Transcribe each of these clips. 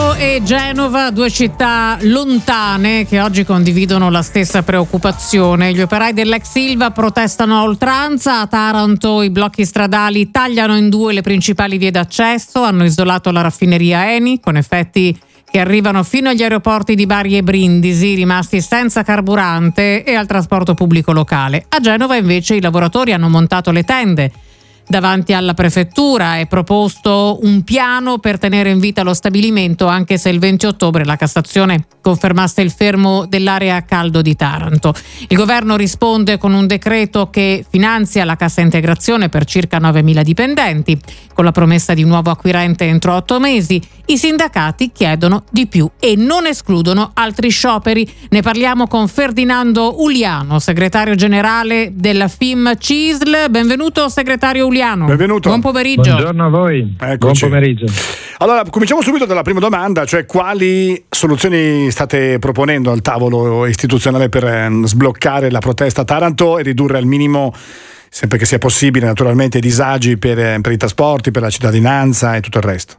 Taranto e Genova, due città lontane che oggi condividono la stessa preoccupazione. Gli operai dell'ex Ilva protestano a oltranza. A Taranto i blocchi stradali tagliano in due le principali vie d'accesso, hanno isolato la raffineria Eni con effetti che arrivano fino agli aeroporti di Bari e Brindisi, rimasti senza carburante, e al trasporto pubblico locale. A Genova invece i lavoratori hanno montato le tende davanti alla prefettura e proposto un piano per tenere in vita lo stabilimento, anche se il 20 ottobre la Cassazione confermasse il fermo dell'area a caldo di Taranto. Il governo risponde con un decreto che finanzia la cassa integrazione per circa 9.000 dipendenti, con la promessa di un nuovo acquirente entro 8 mesi. I sindacati chiedono di più e non escludono altri scioperi. Ne parliamo con Ferdinando Uliano, segretario generale della FIM CISL. Benvenuto segretario Uliano. Benvenuto. Buon pomeriggio. Buongiorno a voi. Eccoci. Buon pomeriggio. Allora, cominciamo subito dalla prima domanda, cioè quali soluzioni state proponendo al tavolo istituzionale per sbloccare la protesta a Taranto e ridurre al minimo, sempre che sia possibile naturalmente, i disagi per i trasporti, per la cittadinanza e tutto il resto?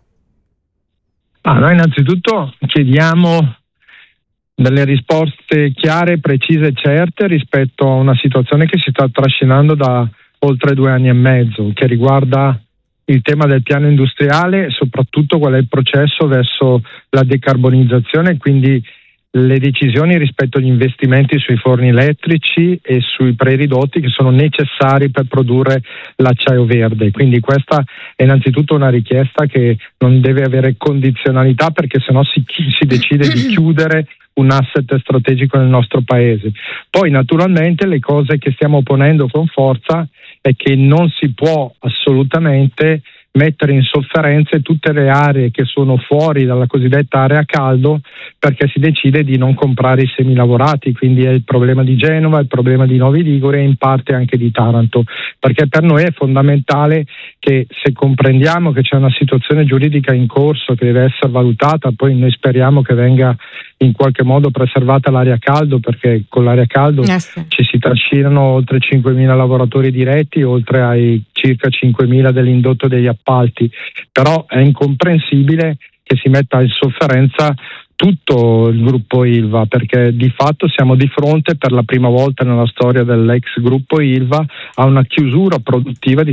Noi innanzitutto chiediamo delle risposte chiare, precise e certe rispetto a una situazione che si sta trascinando da oltre 2 anni e mezzo, che riguarda il tema del piano industriale e soprattutto qual è il processo verso la decarbonizzazione, quindi le decisioni rispetto agli investimenti sui forni elettrici e sui preridotti che sono necessari per produrre l'acciaio verde. Quindi questa è innanzitutto una richiesta che non deve avere condizionalità, perché sennò si decide di chiudere un asset strategico nel nostro paese. Poi naturalmente le cose che stiamo ponendo con forza è che non si può assolutamente mettere in sofferenza tutte le aree che sono fuori dalla cosiddetta area a caldo, perché si decide di non comprare i semilavorati. Quindi è il problema di Genova, il problema di Novi Ligure e in parte anche di Taranto, perché per noi è fondamentale che, se comprendiamo che c'è una situazione giuridica in corso che deve essere valutata, poi noi speriamo che venga in qualche modo preservata l'area a caldo, perché con l'area a caldo ci si trascinano oltre 5.000 lavoratori diretti, oltre ai circa 5.000 dell'indotto degli appalti. Però è incomprensibile che si metta in sofferenza tutto il gruppo Ilva, perché di fatto siamo di fronte, per la prima volta nella storia dell'ex gruppo Ilva, a una chiusura produttiva di